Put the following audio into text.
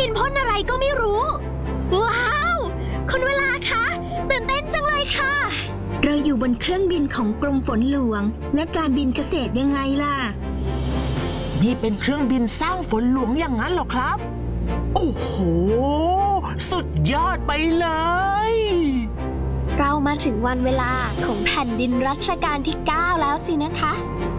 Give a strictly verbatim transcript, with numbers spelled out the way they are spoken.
บินพ่นอะไรก็ไม่รู้ว้าวคุณเวลาคะตื่นเต้นจังเลยค่ะเราอยู่บนเครื่องบินของกรมฝนหลวงและการบินเกษตรยังไงล่ะนี่เป็นเครื่องบินสร้างฝนหลวงอย่างนั้นเหรอครับโอ้โหสุดยอดไปเลยเรามาถึงวันเวลาของแผ่นดินรัชกาลที่เก้าแล้วสินะคะ